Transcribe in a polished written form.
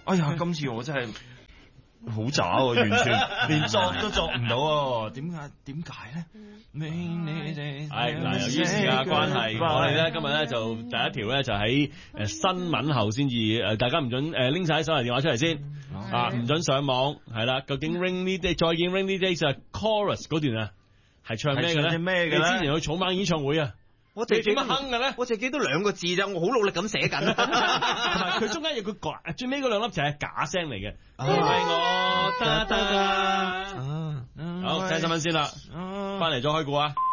哎呀，今次我真係好渣喎，完全連作都作唔到喎，點解咧？ 係嗱，由於時間關係，我哋咧今日咧就第一條咧就喺新聞後先至大家唔准拎晒手提電話出嚟先唔准上網係啦。究竟 Rainy Day 再見 Rainy Day 就係 chorus 嗰段啊，係唱咩嘅咧？你之前去草蜢演唱會啊？ 我哋點樣哼嘅咧？ 我淨係記到兩個字咋，我好努力咁寫緊。 同埋佢中間有個最尾嗰兩粒就係假聲嚟嘅，因為我得。好，聽新聞先啦，翻嚟再開估啊！